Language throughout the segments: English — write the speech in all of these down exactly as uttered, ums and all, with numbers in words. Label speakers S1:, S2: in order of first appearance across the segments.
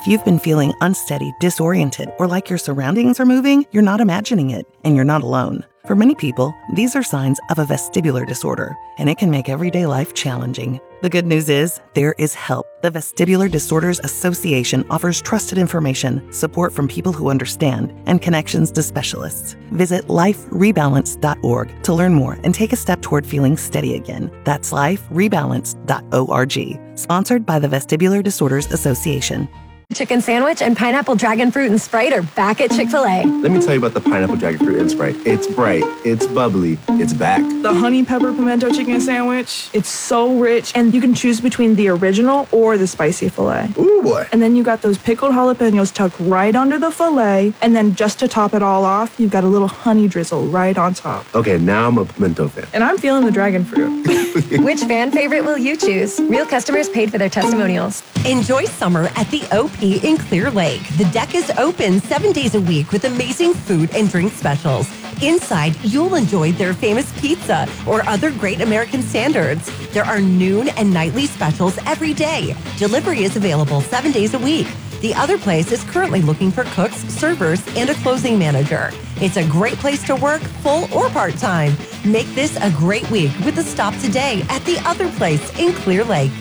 S1: If you've been feeling unsteady, disoriented, or like your surroundings are moving, you're not imagining it, and you're not alone. For many people, these are signs of a vestibular disorder, and it can make everyday life challenging. The good news is, there is help. The Vestibular Disorders Association offers trusted information, support from people who understand, and connections to specialists. Visit life rebalance dot org to learn more and take a step toward feeling steady again. That's life rebalance dot org. Sponsored by the Vestibular Disorders Association.
S2: Chicken sandwich and pineapple dragon fruit and Sprite are back at Chick-fil-A.
S3: Let me tell you about the pineapple dragon fruit and Sprite. It's bright, it's bubbly, it's back.
S4: The honey pepper pimento chicken sandwich, it's so rich, and you can choose between the original or the spicy filet.
S3: Ooh, boy.
S4: And then you got those pickled jalapenos tucked right under the filet, and then just to top it all off, you've got a little honey drizzle right on top.
S3: Okay, now I'm a pimento fan.
S4: And I'm feeling the dragon fruit.
S2: Which fan favorite will you choose? Real customers paid for their testimonials.
S5: Enjoy summer at the O P in Clear Lake. The deck is open seven days a week with amazing food and drink specials. Inside, you'll enjoy their famous pizza or other great American standards. There are noon and nightly specials every day. Delivery is available seven days a week. The other place is currently looking for cooks, servers, and a closing manager. It's a great place to work, full or part-time. Make this a great week with a stop today at the other place in Clear Lake.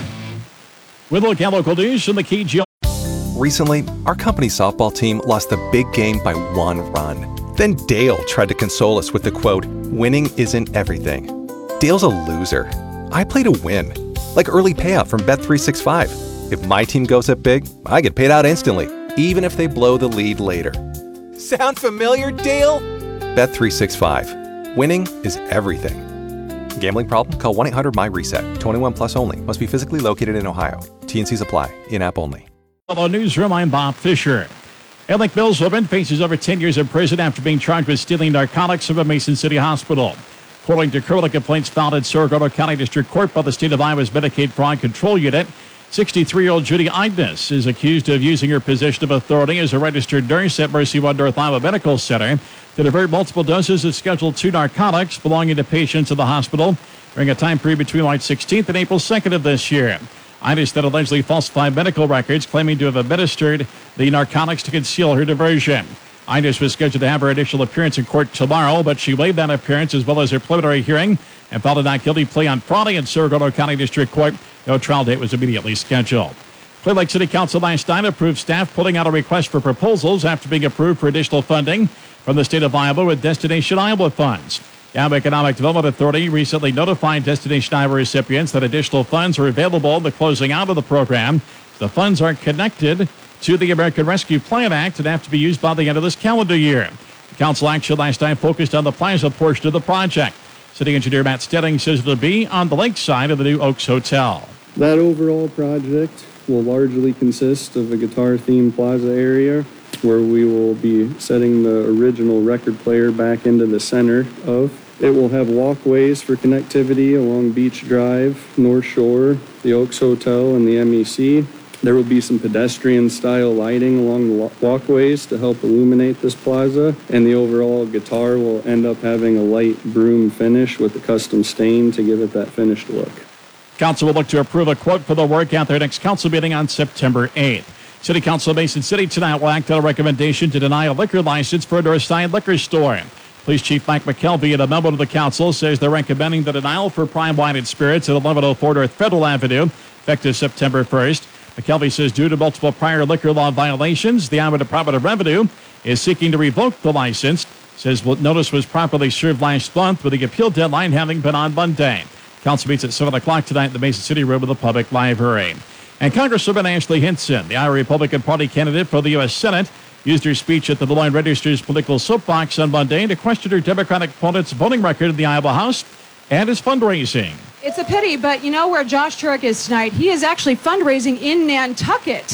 S6: With local news from the K G L.
S7: Recently, our company's softball team lost the big game by one run. Then Dale tried to console us with the quote, "Winning isn't everything." Dale's a loser. I play to win, like early payout from Bet three sixty-five. If my team goes up big, I get paid out instantly, even if they blow the lead later. Sound familiar, Dale? Bet three sixty-five. Winning is everything. Gambling problem? Call one eight hundred M Y reset. twenty-one plus only. Must be physically located in Ohio. T and Cs apply. In-app only.
S6: Hello, Newsroom. I'm Bob Fisher. Alec Millswoman faces over ten years in prison after being charged with stealing narcotics from a Mason City hospital. According to criminal complaints filed at Saragordo County District Court by the state of Iowa's Medicaid Fraud Control Unit, sixty-three-year-old Judy Ignis is accused of using her position of authority as a registered nurse at Mercy One North Iowa Medical Center to divert multiple doses of Schedule two narcotics belonging to patients in the hospital during a time period between March sixteenth and April second of this year. Ignis then allegedly falsified medical records, claiming to have administered the narcotics to conceal her diversion. Ignis was scheduled to have her initial appearance in court tomorrow, but she waived that appearance as well as her preliminary hearing and filed a not guilty plea on Friday in Saragordo County District Court. No trial date was immediately scheduled. Clear Lake City Council last night approved staff putting out a request for proposals after being approved for additional funding from the state of Iowa with Destination Iowa funds. The Iowa Economic Development Authority recently notified Destination Iowa recipients that additional funds are available in the closing out of the program. The funds are connected to the American Rescue Plan Act and have to be used by the end of this calendar year. The council action last night focused on the plaza portion of the project. City Engineer Matt Stedding says it'll be on the lakeside of the new Oaks Hotel.
S8: That overall project will largely consist of a guitar-themed plaza area where we will be setting the original record player back into the center of. It will have walkways for connectivity along Beach Drive, North Shore, the Oaks Hotel, and the M E C. There will be some pedestrian-style lighting along the walkways to help illuminate this plaza, and the overall guitar will end up having a light broom finish with a custom stain to give it that finished look.
S6: Council will look to approve a quote for the work at their next council meeting on September eighth. City Council of Mason City tonight will act on a recommendation to deny a liquor license for a Northside liquor store. Police Chief Mike McKelvey, in a memo to the council, says they're recommending the denial for Prime Wine and Spirits at eleven oh four North Federal Avenue, effective September first. McKelvey says due to multiple prior liquor law violations, the Iowa Department of Revenue is seeking to revoke the license. Says notice was properly served last month, with the appeal deadline having been on Monday. Council meets at seven o'clock tonight in the Mason City room of the Public Library. And Congresswoman Ashley Hinson, the Iowa Republican Party candidate for the U S Senate, used her speech at the Des Moines Register's political soapbox on Monday to question her Democratic opponent's voting record in the Iowa House and his fundraising.
S9: It's a pity, but you know where Josh Turek is tonight? He is actually fundraising in Nantucket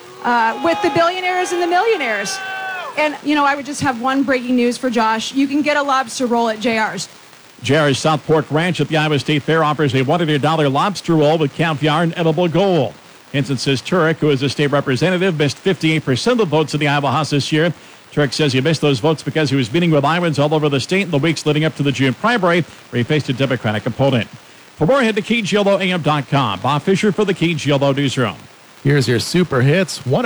S9: uh, with the billionaires and the millionaires. And, you know, I would just have one breaking news for Josh. You can get a lobster roll at J R's.
S6: J R's South Fork Ranch at the Iowa State Fair offers a one hundred dollars lobster roll with caviar and edible gold. Hinson says Turek, who is a state representative, missed fifty-eight percent of the votes in the Iowa House this year. Turek says he missed those votes because he was meeting with Iowans all over the state in the weeks leading up to the June primary, where he faced a Democratic opponent. For more, head to K G L O A M dot com. Bob Fisher for the K G L O Newsroom.
S10: Here's your super hits. One